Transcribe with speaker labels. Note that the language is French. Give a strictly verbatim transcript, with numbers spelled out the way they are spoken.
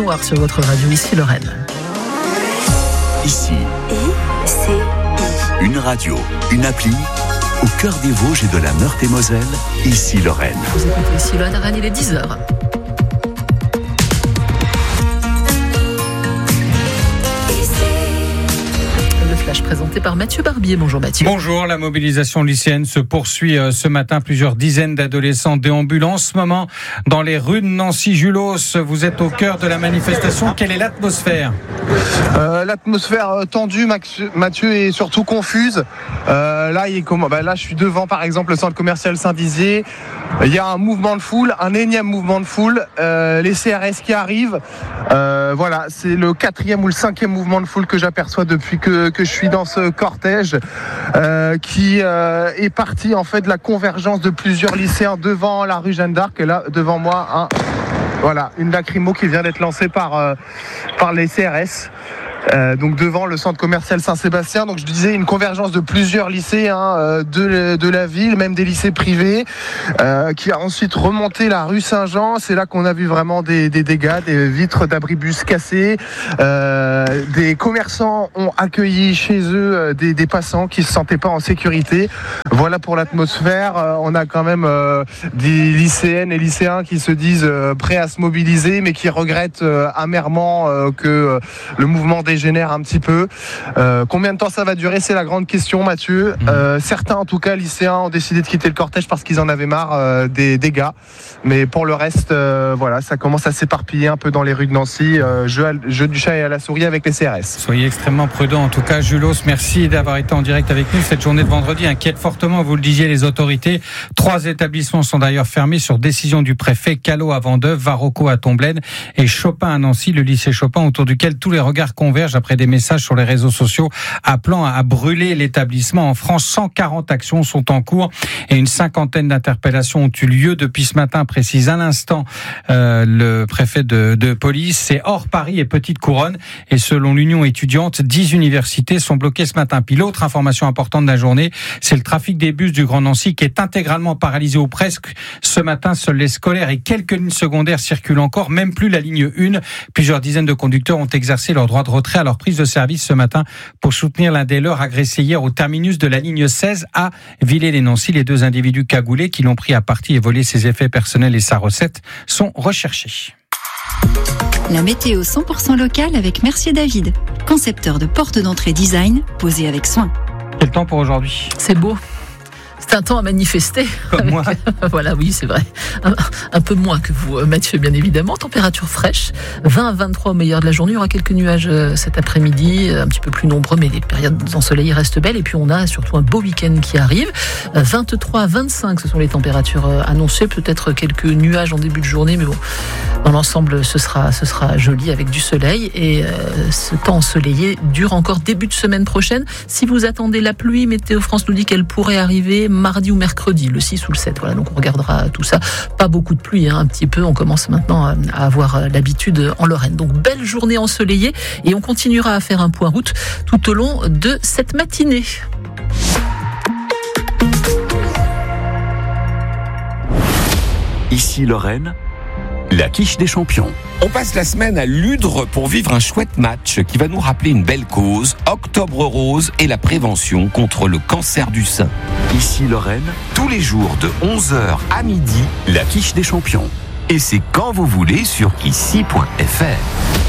Speaker 1: noir sur votre radio, ici Lorraine.
Speaker 2: Ici,
Speaker 3: I C I.
Speaker 2: une radio, une appli, au cœur des Vosges et de la Meurthe-et-Moselle, ici Lorraine.
Speaker 1: Vous écoutez ici Lorraine, il est dix heures. Flash présenté par Mathieu Barbier. Bonjour Mathieu.
Speaker 4: Bonjour, la mobilisation lycéenne se poursuit ce matin. Plusieurs dizaines d'adolescents déambulent en ce moment dans les rues de Nancy-Julos. Vous êtes au cœur de la manifestation. Quelle est l'atmosphère ?
Speaker 5: euh, L'atmosphère tendue, Mathieu, et surtout confuse. Euh, là, il est comment bah, là, je suis devant, par exemple, le centre commercial Saint-Dizier. Il y a un mouvement de foule, un énième mouvement de foule. Euh, les C R S qui arrivent. Euh, voilà, c'est le quatrième ou le cinquième mouvement de foule que j'aperçois depuis que, que je suis dans ce cortège euh, qui euh, est parti en fait de la convergence de plusieurs lycéens devant la rue Jeanne d'Arc. Et là, devant moi, un, voilà, une lacrymo qui vient d'être lancée par, euh, par les C R S. Euh, donc devant le centre commercial Saint-Sébastien. Donc je disais une convergence de plusieurs lycées hein, euh, de, de la ville, même des lycées privés, euh, qui a ensuite remonté la rue Saint-Jean. C'est là qu'on a vu vraiment des, des dégâts, des vitres d'abribus cassées. Euh, des commerçants ont accueilli chez eux euh, des, des passants qui se sentaient pas en sécurité. Voilà pour l'atmosphère. Euh, on a quand même euh, des lycéennes et lycéens qui se disent euh, prêts à se mobiliser, mais qui regrettent euh, amèrement euh, que euh, le mouvement des génère un petit peu. Euh, combien de temps ça va durer, c'est la grande question, Mathieu. Euh, certains, en tout cas, lycéens, ont décidé de quitter le cortège parce qu'ils en avaient marre euh, des dégâts. Mais pour le reste, euh, voilà, ça commence à s'éparpiller un peu dans les rues de Nancy. Euh, jeu, à, jeu du chat et à la souris avec les C R S.
Speaker 4: Soyez extrêmement prudents. En tout cas, Julos, merci d'avoir été en direct avec nous. Cette journée de vendredi inquiète fortement, vous le disiez, les autorités. Trois établissements sont d'ailleurs fermés sur décision du préfet. Callot à Vendœuvre, Varocco à Tomblaine et Chopin à Nancy, le lycée Chopin, autour duquel tous les regards convergent après des messages sur les réseaux sociaux appelant à brûler l'établissement. En France, cent quarante actions sont en cours et une cinquantaine d'interpellations ont eu lieu depuis ce matin, précise à l'instant euh, le préfet de, de police. C'est hors Paris et Petite Couronne. Et selon l'Union étudiante, dix universités sont bloquées ce matin. Puis l'autre information importante de la journée, c'est le trafic des bus du Grand Nancy qui est intégralement paralysé ou presque. Ce matin, seuls les scolaires et quelques lignes secondaires circulent encore, même plus la ligne un. Plusieurs dizaines de conducteurs ont exercé leur droit de retrait à leur prise de service ce matin pour soutenir l'un des leurs agressé hier au terminus de la ligne seize à Villers-les-Nancy. Les deux individus cagoulés qui l'ont pris à partie et volé ses effets personnels et sa recette sont recherchés.
Speaker 3: La météo cent pour cent locale avec Mercier David, concepteur de portes d'entrée design posées avec soin.
Speaker 4: Quel temps pour aujourd'hui ?
Speaker 1: C'est beau. C'est un temps à manifester.
Speaker 4: Comme
Speaker 1: avec,
Speaker 4: moi.
Speaker 1: Voilà, oui, c'est vrai. Un, un peu moins que vous, Mathieu, bien évidemment. Température fraîche, vingt à vingt-trois au meilleur de la journée. Il y aura quelques nuages cet après-midi, un petit peu plus nombreux, mais les périodes ensoleillées restent belles. Et puis, on a surtout un beau week-end qui arrive. vingt-trois à vingt-cinq, ce sont les températures annoncées. Peut-être quelques nuages en début de journée, mais bon, dans l'ensemble, ce sera, ce sera joli avec du soleil. Et euh, ce temps ensoleillé dure encore début de semaine prochaine. Si vous attendez la pluie, Météo France nous dit qu'elle pourrait arriver mardi ou mercredi, le six ou le sept. Voilà, donc on regardera tout ça. Pas beaucoup de pluie, hein, un petit peu. On commence maintenant à avoir l'habitude en Lorraine. Donc belle journée ensoleillée et on continuera à faire un point route tout au long de cette matinée.
Speaker 2: Ici Lorraine, la quiche des champions.
Speaker 6: On passe la semaine à Ludre pour vivre un chouette match qui va nous rappeler une belle cause, Octobre Rose et la prévention contre le cancer du sein.
Speaker 2: Ici Lorraine, tous les jours de onze heures à midi, la quiche des champions. Et c'est quand vous voulez sur ici point f r.